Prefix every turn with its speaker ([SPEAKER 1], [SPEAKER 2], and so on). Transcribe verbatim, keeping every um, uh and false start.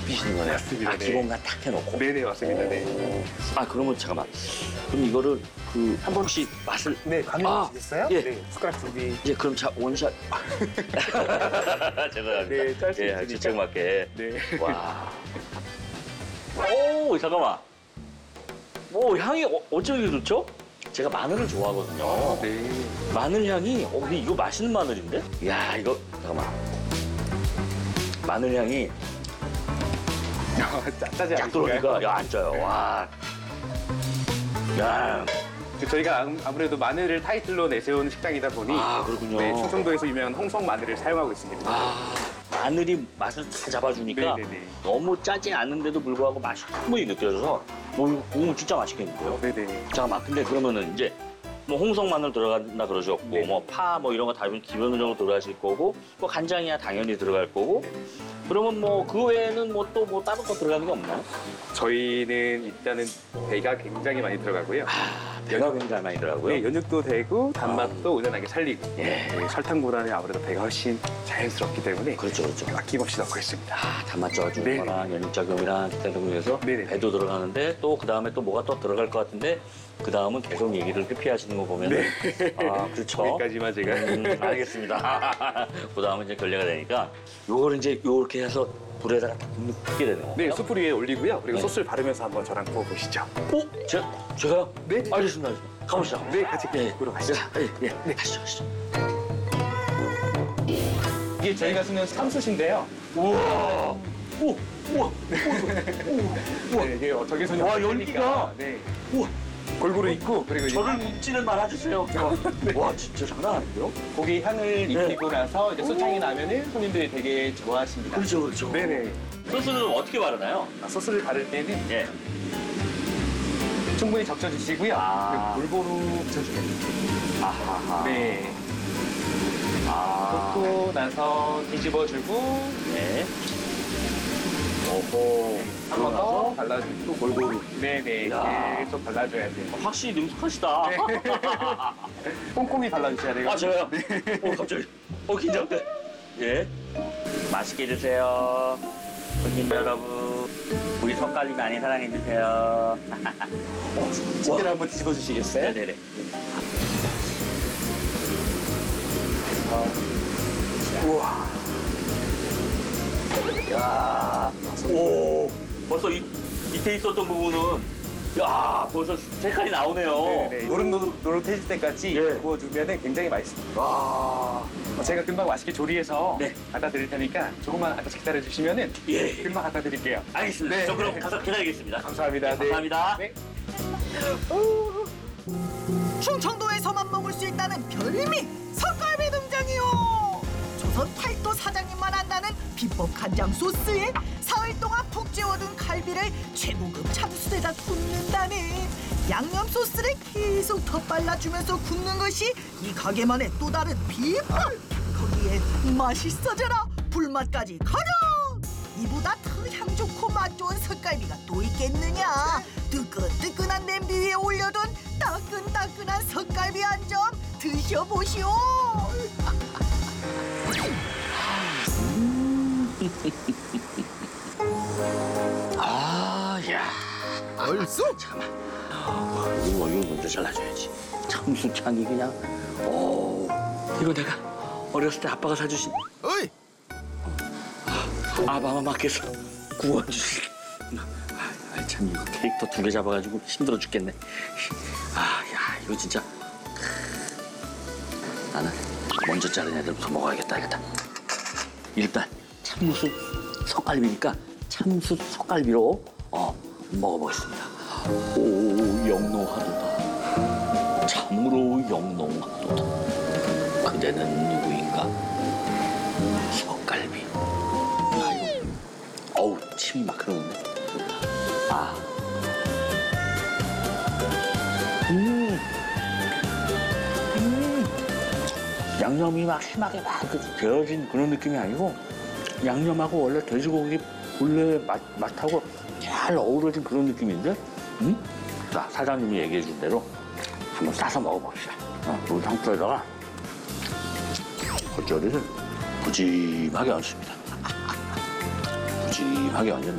[SPEAKER 1] 입히시는 거네요.
[SPEAKER 2] 맞습니다.
[SPEAKER 1] 아,
[SPEAKER 2] 네.
[SPEAKER 1] 기본만 딱 해놓고.
[SPEAKER 2] 네네, 맞습니다. 네.
[SPEAKER 1] 오. 아, 그러면 잠깐만. 그럼 이거를 그 한 번씩 맛을.
[SPEAKER 2] 네, 감이
[SPEAKER 1] 아,
[SPEAKER 2] 오시겠어요?
[SPEAKER 1] 예.
[SPEAKER 2] 네, 숟가락 준비.
[SPEAKER 1] 이제 그럼 자 원샷. 죄송합니다.
[SPEAKER 2] 네, 짤수
[SPEAKER 1] 예,
[SPEAKER 2] 있으니까.
[SPEAKER 1] 주책 맞게.
[SPEAKER 2] 네.
[SPEAKER 1] 와. 오, 잠깐만. 오, 향이 어, 어쩜 이렇게 좋죠? 제가 마늘을 좋아하거든요.
[SPEAKER 2] 네.
[SPEAKER 1] 마늘 향이, 어, 근데 이거 맛있는 마늘인데? 야, 이거, 잠깐만. 마늘 향이
[SPEAKER 2] 짜, 짜지
[SPEAKER 1] 쫙
[SPEAKER 2] 않으신가요?
[SPEAKER 1] 들어오니까, 야, 안 짜요. 와. 야.
[SPEAKER 2] 저희가 아무- 아무래도 마늘을 타이틀로 내세운 식당이다 보니
[SPEAKER 1] 아, 그렇군요.
[SPEAKER 2] 네, 충청도에서 유명한 홍성 마늘을 사용하고 있습니다.
[SPEAKER 1] 아, 마늘이 맛을 다 잡아주니까
[SPEAKER 2] 네네네.
[SPEAKER 1] 너무 짜지 않은데도 불구하고 맛이 충분히 느껴져서 너무, 너무 진짜 맛있겠는데요?
[SPEAKER 2] 네네.
[SPEAKER 1] 잠깐만, 근데 그러면은 이제 뭐 홍성 마늘 들어간다 그러셨고
[SPEAKER 2] 네.
[SPEAKER 1] 뭐 파 뭐 이런 거 다 기본적으로 들어가실 거고 뭐 간장이야 당연히 들어갈 거고 그러면 뭐 그 외에는 뭐 또 뭐 다른 거 들어가는 게 없나요?
[SPEAKER 2] 저희는 일단은 배가 굉장히 많이 들어가고요.
[SPEAKER 1] 아, 배가 굉장히 많이 들어가고요.
[SPEAKER 2] 네, 연육도 되고 단맛도 은은하게 살리고
[SPEAKER 1] 예.
[SPEAKER 2] 네, 설탕보다는 아무래도 배가 훨씬 자연스럽기 때문에
[SPEAKER 1] 그렇죠, 그렇죠.
[SPEAKER 2] 아낌없이 넣고 있습니다.
[SPEAKER 1] 아, 단맛 잡아주는
[SPEAKER 2] 네네.
[SPEAKER 1] 거랑 연육작용이랑 기타 등등해서
[SPEAKER 2] 네네.
[SPEAKER 1] 배도 들어가는데 또 그 다음에 또 뭐가 또 들어갈 것 같은데 그 다음은 계속 얘기를 회피하시는 거 보면 은 아, 그렇죠.
[SPEAKER 2] 여기까지만 제가
[SPEAKER 1] 음, 알겠습니다. 그 다음은 이제 결례가 되니까 요거를 이제 요렇게 해서 불에다가 딱 굽게 되는 거예요.
[SPEAKER 2] 네, 숯불 위에 올리고요. 그리고
[SPEAKER 1] 네.
[SPEAKER 2] 소스를 바르면서 한번 저랑 구워보시죠.
[SPEAKER 1] 어? 제가, 제가요?
[SPEAKER 2] 네.
[SPEAKER 1] 알겠습니다. 알겠습니다. 가봅시다.
[SPEAKER 2] 네, 같이
[SPEAKER 1] 예,
[SPEAKER 2] 구우러 가시죠.
[SPEAKER 1] 자, 예, 예. 네, 가시죠, 가시죠.
[SPEAKER 2] 이게 저희가 쓰는 삼숯인데요.
[SPEAKER 1] 우와! 오! 우와! 우와!
[SPEAKER 2] 네, 이게 적외선이
[SPEAKER 1] 와,
[SPEAKER 2] 없으니까,
[SPEAKER 1] 열기가!
[SPEAKER 2] 네,
[SPEAKER 1] 우와!
[SPEAKER 2] 골고루 익고 그리고 이제
[SPEAKER 1] 저를 웃지는 말아주세요.
[SPEAKER 2] 네.
[SPEAKER 1] 와, 진짜 장난 아닌데요?
[SPEAKER 2] 고기 향을
[SPEAKER 1] 네.
[SPEAKER 2] 입히고 나서 이제 소창이 나면은 손님들이 되게 좋아하십니다.
[SPEAKER 1] 그렇죠, 그렇죠.
[SPEAKER 2] 네네.
[SPEAKER 1] 소스는 어떻게 바르나요?
[SPEAKER 2] 아, 소스를 바를 때는
[SPEAKER 1] 예.
[SPEAKER 2] 충분히 적셔주시고요.
[SPEAKER 1] 아.
[SPEAKER 2] 그리고 골고루 붙여주세요.
[SPEAKER 1] 아하하.
[SPEAKER 2] 네.
[SPEAKER 1] 아.
[SPEAKER 2] 붓고 나서 뒤집어주고
[SPEAKER 1] 네. 오호.
[SPEAKER 2] 한 번 더
[SPEAKER 1] 그러고 나서
[SPEAKER 2] 발라주고
[SPEAKER 1] 골고루.
[SPEAKER 2] 네네.
[SPEAKER 1] 야.
[SPEAKER 2] 계속 발라줘야 돼요.
[SPEAKER 1] 확실히 능숙하시다.
[SPEAKER 2] 네. 꼼꼼히 발라주셔야 돼요.
[SPEAKER 1] 아, 저요?
[SPEAKER 2] 네.
[SPEAKER 1] 오, 갑자기. 어, 긴장돼. 예. 맛있게 드세요. 손님 여러분. 우리 석갈비 많이 사랑해주세요.
[SPEAKER 2] 집게를 한번 뒤집어 주시겠어요?
[SPEAKER 1] 네네네.
[SPEAKER 2] 우와.
[SPEAKER 1] 야, 오, 벌써 이, 밑에 있었던 부분은, 야, 벌써 색깔이 나오네요.
[SPEAKER 2] 네네. 노릇노릇 노릇해질 때까지
[SPEAKER 1] 예.
[SPEAKER 2] 구워주면 굉장히 맛있습니다.
[SPEAKER 1] 와,
[SPEAKER 2] 어, 제가 금방 맛있게 조리해서
[SPEAKER 1] 네.
[SPEAKER 2] 갖다 드릴 테니까 조금만 갖다 기다려 주시면은
[SPEAKER 1] 예.
[SPEAKER 2] 금방 갖다 드릴게요.
[SPEAKER 1] 알겠습니다.
[SPEAKER 2] 네.
[SPEAKER 1] 저 그럼 가서 기다리겠습니다.
[SPEAKER 2] 감사합니다. 네.
[SPEAKER 1] 감사합니다.
[SPEAKER 2] 네.
[SPEAKER 3] 충청도에서만 먹을 수 있다는 별미 석갈비 등장이요. 조선 팔도 사장님만 안다는 비법 간장 소스에 사흘 동안 푹 재워둔 갈비를 최고급 참숯에다 굽는다네. 양념 소스를 계속 더 발라주면서 굽는 것이 이 가게만의 또 다른 비법. 거기에 맛있어져라 불맛까지 가라. 이보다 더 향 좋고 맛 좋은 석갈비가 또 있겠느냐. 뜨끈뜨끈한 냄비 위에 올려둔 따끈따끈한 석갈비 한 점 드셔보시오.
[SPEAKER 1] 아, 야.
[SPEAKER 4] 얼쑤?
[SPEAKER 1] 잠깐만. 어, 이거, 이거 먼저 잘라줘야지. 참수창이 그냥, 오. 이거 내가 어렸을 때 아빠가 사주신
[SPEAKER 4] 어이!
[SPEAKER 1] 아바마마께서 구워주신. 아, 참, 이거 캐릭터 두 개 잡아가지고 힘들어 죽겠네. 아, 야, 이거 진짜. 나는 먼저 자른 애들부터 먹어야겠다, 일단. 일단, 참숯 석갈비니까 참숯 석갈비로 어, 먹어보겠습니다. 오, 영롱하도다. 참으로 영롱하도다. 그대는 누구인가? 석갈비. 야, 이거. 어우, 침이 막 흐르는데. 아. 음. 음. 양념이 막 심하게 막 배어진 그런 느낌이 아니고 양념하고 원래 돼지고기 본래 맛, 맛하고 잘 어우러진 그런 느낌인데? 응? 자, 사장님이 얘기해 준 대로 한번 싸서 먹어봅시다. 어, 물 상추에다가 겉절이를 푸짐하게 얹습니다. 푸짐하게 얹은